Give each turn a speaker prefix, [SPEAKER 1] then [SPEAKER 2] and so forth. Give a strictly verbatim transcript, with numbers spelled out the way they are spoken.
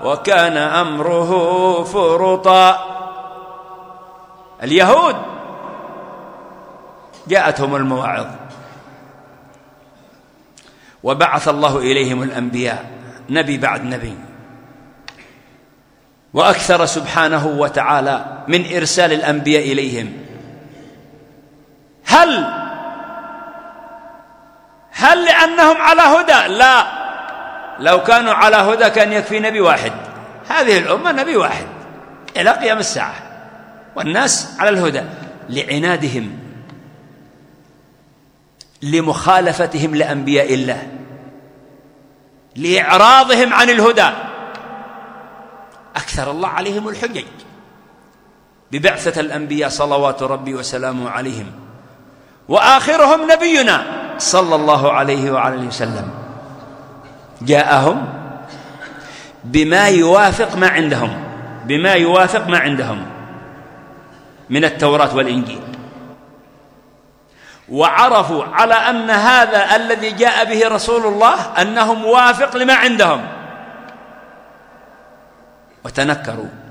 [SPEAKER 1] وكان أمره فرطا. اليهود جاءتهم المواعظ وبعث الله إليهم الأنبياء نبي بعد نبي، وأكثر سبحانه وتعالى من إرسال الأنبياء إليهم. هل هل لأنهم على هدى؟ لا، لو كانوا على هدى كان يكفي نبي واحد. هذه الأمة نبي واحد إلى قيام الساعة والناس على الهدى. لعنادهم، لمخالفتهم لأنبياء الله، لإعراضهم عن الهدى، أكثر الله عليهم الحجج ببعثة الأنبياء صلوات ربي وسلامه عليهم، وآخرهم نبينا صلى الله عليه وعلى وسلم. جاءهم بما يوافق ما عندهم، بما يوافق ما عندهم من التوراة والإنجيل، وعرفوا على أن هذا الذي جاء به رسول الله أنه موافق لما عندهم، وتنكروا